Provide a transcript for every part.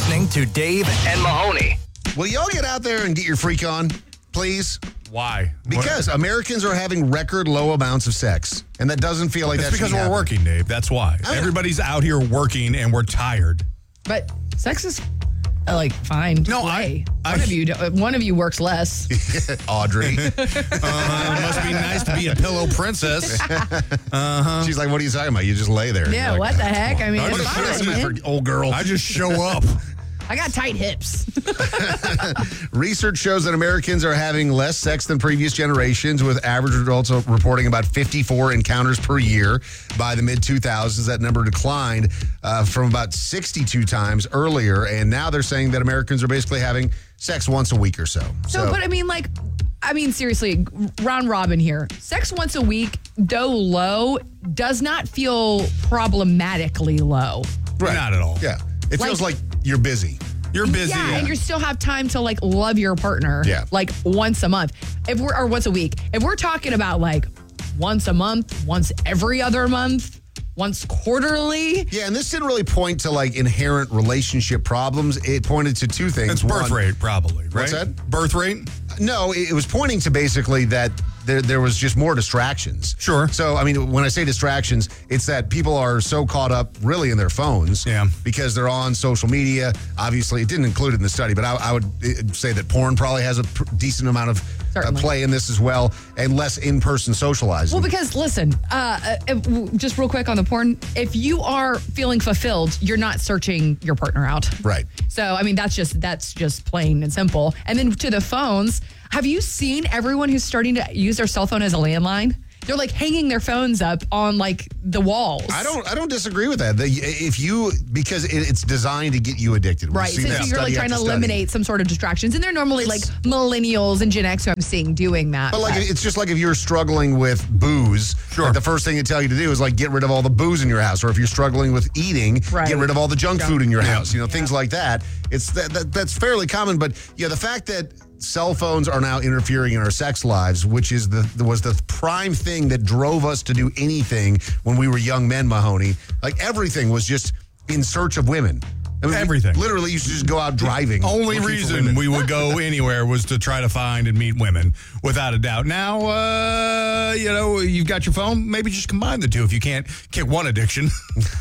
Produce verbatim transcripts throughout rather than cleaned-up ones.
listening to Dave and Mahoney. Will y'all get out there and get your freak on, please? Why? Because what? Americans are having record low amounts of sex, and that doesn't feel like that's that because should we're happen. working, Dave. That's why. I mean, Everybody's out here working, and we're tired. But sex is uh, like fine. No, I, I- one I- of you, do- uh, one of you works less. Audrey. Uh, must be nice to be a pillow princess. Uh-huh. She's like, what are you talking about? You just lay there. Yeah, You're what like, the heck? I mean, I it's just- fine, "This is man. for old girl. I just show up. I got tight hips. Research shows that Americans are having less sex than previous generations, with average adults reporting about fifty-four encounters per year. By the mid two thousands, that number declined uh, from about sixty-two times earlier, and now they're saying that Americans are basically having sex once a week or so. So, but I mean, like, I mean, seriously, round robin here. Sex once a week, though low, does not feel problematically low. Right. Not at all. Yeah. It feels like, Like- you're busy. You're busy. Yeah, and you still have time to like love your partner. Yeah. Like once a month. If we're or once a week. If we're talking about like once a month, once every other month, once quarterly. Yeah, and this didn't really point to like inherent relationship problems. It pointed to two things. It's birth One- rate, probably, right? What's that? Birth rate? No, it it was pointing to basically that there, there was just more distractions. Sure. So, I mean, when I say distractions, it's that people are so caught up really in their phones. Yeah. Because they're on social media. Obviously, it didn't include it in the study, but I, I would uh, say that porn probably has a pr- decent amount of uh, Certainly. play in this as well, and less in-person socializing. Well, because listen, uh, uh, if- w- just real quick on the porn, if you are feeling fulfilled, you're not searching your partner out. Right. So, I mean, that's just that's just plain and simple. And then to the phones, have you seen everyone who's starting to use their cell phone as a landline? They're like hanging their phones up on like the walls. I don't. I don't disagree with that. The, if you because it, it's designed to get you addicted. We've Right, seen so that you're like study trying to after study. eliminate some sort of distractions, and they're normally like millennials and Gen X who I'm seeing doing that. But like, it's just like if you're struggling with booze, Sure. like the first thing they tell you to do is like get rid of all the booze in your house. Or if you're struggling with eating, Right. get rid of all the junk food in your Yeah. house. You know, things like that. It's that, that that's fairly common. But yeah, the fact that cell phones are now interfering in our sex lives, which is the was the prime thing that drove us to do anything when we were young men, Mahoney. Like everything was just in search of women. I mean, we Everything. literally used to just go out driving. Only looking for reason women. we would go anywhere was to try to find and meet women, without a doubt. Now, uh, you know, you've got your phone. Maybe just combine the two if you can't kick one addiction.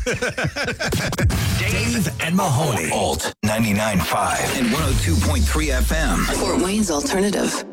Dave and Mahoney. Alt ninety-nine point five and one oh two point three F M. Fort Wayne's Alternative.